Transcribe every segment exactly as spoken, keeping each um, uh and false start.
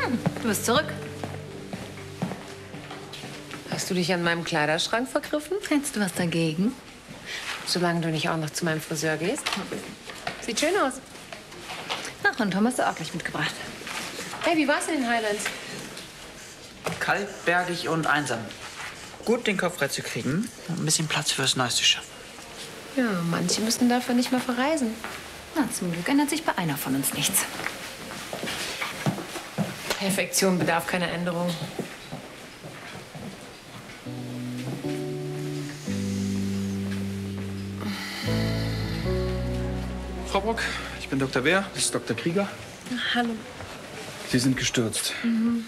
Hm, du bist zurück. Hast du dich an meinem Kleiderschrank vergriffen? Hättest du was dagegen? Solange du nicht auch noch zu meinem Friseur gehst. Sieht schön aus. Ach, und Tom hast du auch gleich mitgebracht. Hey, wie war's in den Highlands? Kalt, bergig und einsam. Gut, den Kopf frei zu kriegen. Ein bisschen Platz fürs Neueste schaffen. Ja, manche müssen dafür nicht mehr verreisen. Na, zum Glück ändert sich bei einer von uns nichts. Perfektion bedarf keiner Änderung. Frau Brock, ich bin Doktor Wehr, das ist Doktor Krieger. Hallo. Sie sind gestürzt. Mhm.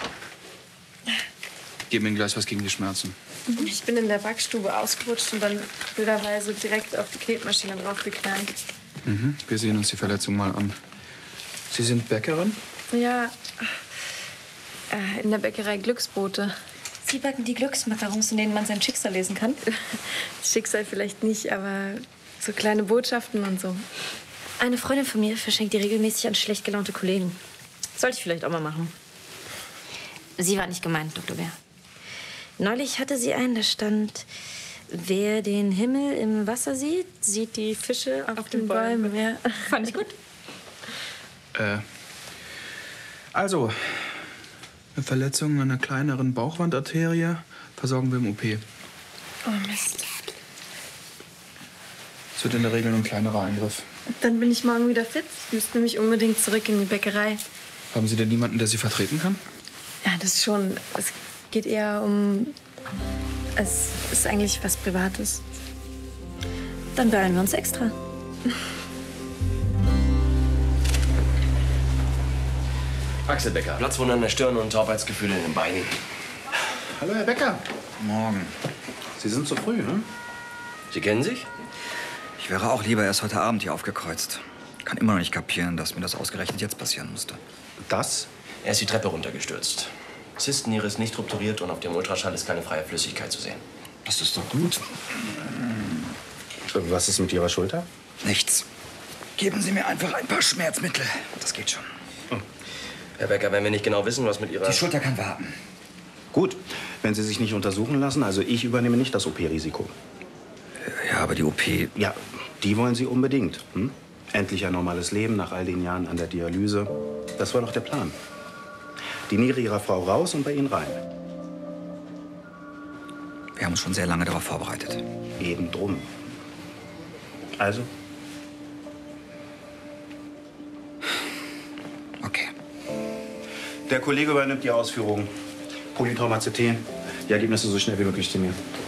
Geben Ihnen gleich was gegen die Schmerzen. Ich bin in der Backstube ausgerutscht und dann blöderweise direkt auf die Knetmaschine draufgeknallt. Mhm. Wir sehen uns die Verletzung mal an. Sie sind Bäckerin? Ja, äh, in der Bäckerei Glücksbrote. Sie backen die Glücksmacarons, in denen man sein Schicksal lesen kann? Das Schicksal vielleicht nicht, aber so kleine Botschaften und so. Eine Freundin von mir verschenkt die regelmäßig an schlecht gelaunte Kollegen. Sollte ich vielleicht auch mal machen. Sie war nicht gemeint, Doktor Wehr. Neulich hatte sie einen, da stand, wer den Himmel im Wasser sieht, sieht die Fische auf, auf den, den Bäumen. Bäumen. Ja. Fand ich gut. Äh, also, eine Verletzung an einer kleineren Bauchwandarterie versorgen wir im O P. Oh Mist. Es wird in der Regel ein kleinerer Eingriff. Dann bin ich morgen wieder fit. Ich müsste nämlich unbedingt zurück in die Bäckerei. Haben Sie denn niemanden, der Sie vertreten kann? Ja, das schon. Es geht eher um... Es ist eigentlich was Privates. Dann beeilen wir uns extra. Axel Becker, Platzwunde an der Stirn und Taubheitsgefühle in den Beinen. Hallo, Herr Becker. Morgen. Sie sind zu früh, ne? Sie kennen sich? Ich wäre auch lieber erst heute Abend hier aufgekreuzt. Kann immer noch nicht kapieren, dass mir das ausgerechnet jetzt passieren musste. Das? Er ist die Treppe runtergestürzt. Zystenniere ist nicht rupturiert und auf dem Ultraschall ist keine freie Flüssigkeit zu sehen. Das ist doch gut. Was ist mit Ihrer Schulter? Nichts. Geben Sie mir einfach ein paar Schmerzmittel. Das geht schon. Hm. Herr Becker, wenn wir nicht genau wissen, was mit Ihrer... Die Schulter kann warten. Gut, wenn Sie sich nicht untersuchen lassen, also ich übernehme nicht das O P-Risiko. Ja, aber die O P... Ja, die wollen Sie unbedingt. Hm? Endlich ein normales Leben nach all den Jahren an der Dialyse. Das war doch der Plan. Die Niere Ihrer Frau raus und bei Ihnen rein. Wir haben uns schon sehr lange darauf vorbereitet. Eben drum. Also? Okay. Der Kollege übernimmt die Ausführungen. Polytrauma-C T. Die Ergebnisse so schnell wie möglich zu mir.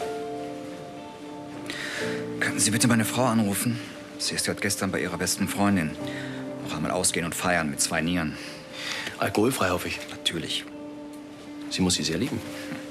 Könnten Sie bitte meine Frau anrufen? Sie ist heute gestern bei ihrer besten Freundin. Noch einmal ausgehen und feiern mit zwei Nieren. Alkoholfrei, hoffe ich. Natürlich. Sie muss Sie sehr lieben.